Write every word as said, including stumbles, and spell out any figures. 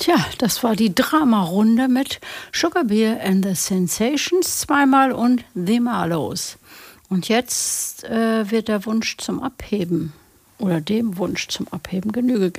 Tja, das war die Dramarunde mit Sugar Beer and the Sensations zweimal und The Marlows. Und jetzt äh, wird der Wunsch zum Abheben oder dem Wunsch zum Abheben Genüge